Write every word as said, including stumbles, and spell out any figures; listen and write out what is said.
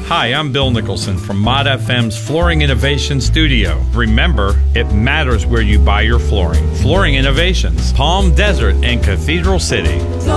Hi, I'm Bill Nicholson from Mod F M's Flooring Innovation Studio. Remember, it matters where you buy your flooring. Flooring Innovations, Palm Desert and Cathedral City.